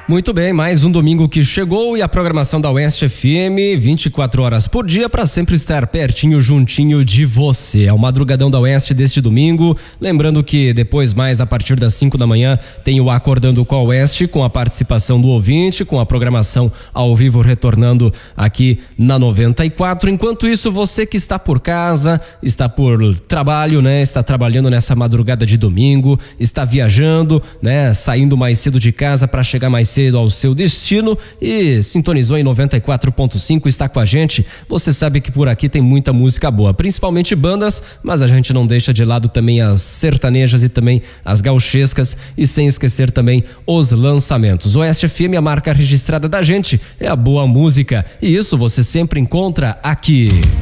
Muito bem, mais um domingo que chegou e a programação da Oeste FM, 24 horas por dia, para sempre estar pertinho, juntinho de você. É o Madrugadão da Oeste deste domingo. Lembrando que depois, mais a partir das 5 da manhã, tem o Acordando com a Oeste, com a participação do ouvinte, com a programação ao vivo retornando aqui na 94. Enquanto isso, você que está por casa, está por trabalho, né? Está trabalhando nessa madrugada de domingo, está viajando, né? Saindo mais cedo de casa para chegar mais cedo ao seu destino e sintonizou em 94.5, está com a gente. Você sabe que por aqui tem muita música boa, principalmente bandas, mas a gente não deixa de lado também as sertanejas e também as gauchescas, e sem esquecer também os lançamentos. Oeste FM, a marca registrada da gente é a boa música, e isso você sempre encontra aqui.